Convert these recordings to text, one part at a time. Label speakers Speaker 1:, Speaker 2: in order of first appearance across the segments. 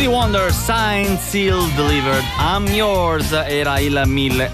Speaker 1: Stevie Wonder, Signed, Sealed, Delivered, I'm Yours, era il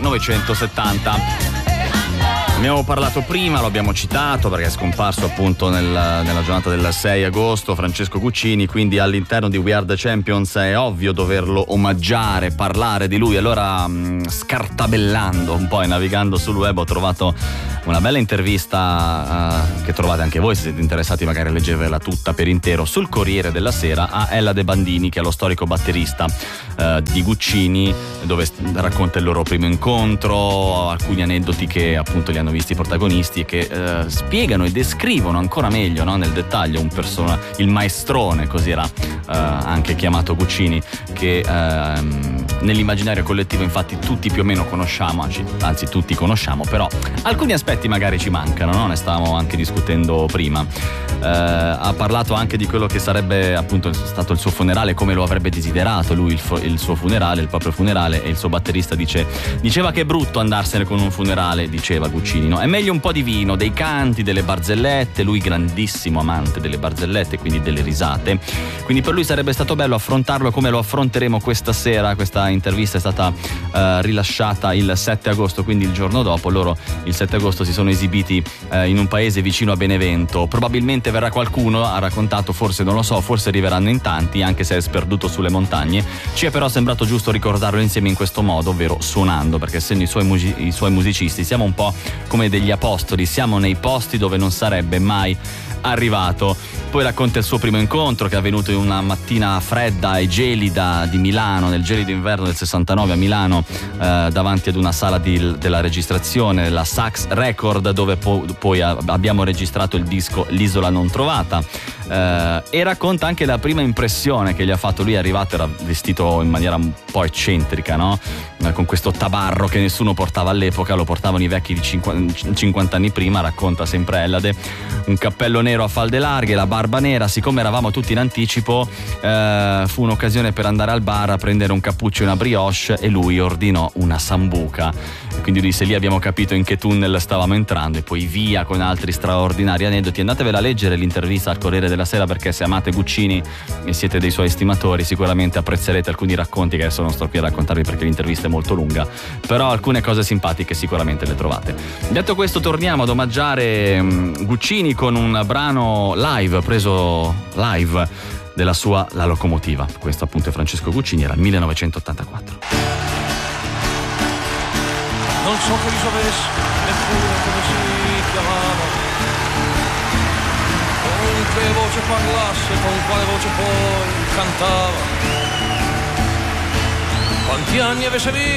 Speaker 1: 1970. Abbiamo parlato prima, lo abbiamo citato perché è scomparso appunto nella giornata del 6 agosto Francesco Guccini, quindi all'interno di We Are The Champions è ovvio doverlo omaggiare, parlare di lui. Allora scartabellando un po' e navigando sul web ho trovato una bella intervista che trovate anche voi se siete interessati magari a leggervela tutta per intero sul Corriere della Sera a Ella De Bandini, che è lo storico batterista di Guccini, dove racconta il loro primo incontro, alcuni aneddoti che appunto li hanno visti i protagonisti e che spiegano e descrivono ancora meglio, no, nel dettaglio il maestrone, così era anche chiamato Guccini, che nell'immaginario collettivo infatti tutti più o meno conosciamo, anzi tutti conosciamo, però alcuni aspetti magari ci mancano, no? Ne stavamo anche discutendo prima. Ha parlato anche di quello che sarebbe appunto stato il suo funerale, come lo avrebbe desiderato lui il suo funerale, il proprio funerale, e il suo batterista diceva che è brutto andarsene con un funerale, diceva Guccini, no? È meglio un po' di vino, dei canti, delle barzellette, lui grandissimo amante delle barzellette, quindi delle risate, quindi per lui sarebbe stato bello affrontarlo come lo affronteremo questa sera. Questa intervista è stata rilasciata il 7 agosto, quindi il giorno dopo. Loro il 7 agosto si sono esibiti in un paese vicino a Benevento. Probabilmente verrà qualcuno, ha raccontato, forse non lo so, forse arriveranno in tanti, anche se è sperduto sulle montagne. Ci è però sembrato giusto ricordarlo insieme in questo modo, ovvero suonando, perché essendo i suoi musicisti siamo un po' come degli apostoli, siamo nei posti dove non sarebbe mai arrivato. Poi racconta il suo primo incontro, che è avvenuto in una mattina fredda e gelida di Milano, nel gelido inverno del 69 a Milano, davanti ad una sala della registrazione, la Sax Record, dove poi abbiamo registrato il disco L'isola non trovata. E racconta anche la prima impressione che gli ha fatto. Lui è arrivato, era vestito in maniera un po' eccentrica, no? Con questo tabarro che nessuno portava all'epoca, lo portavano i vecchi di 50 anni prima, racconta sempre Ellade. Un cappello nero a falde larghe, la barba nera. Siccome eravamo tutti in anticipo, fu un'occasione per andare al bar a prendere un cappuccio e una brioche, e lui ordinò una sambuca. E quindi disse: lì abbiamo capito in che tunnel stavamo entrando. E poi via con altri straordinari aneddoti. Andatevela a leggere l'intervista al Corriere della Sera, perché se amate Guccini e siete dei suoi estimatori sicuramente apprezzerete alcuni racconti, che adesso non sto qui a raccontarvi perché l'intervista è molto lunga, però alcune cose simpatiche sicuramente le trovate. Detto questo, torniamo ad omaggiare Guccini con un brano live, preso live, della sua La locomotiva. Questo appunto è Francesco Guccini, era il 1984.
Speaker 2: Non so che riso avesse, neppure come si chiamava, con che voce parlasse, con quale voce poi cantava, quanti anni avesse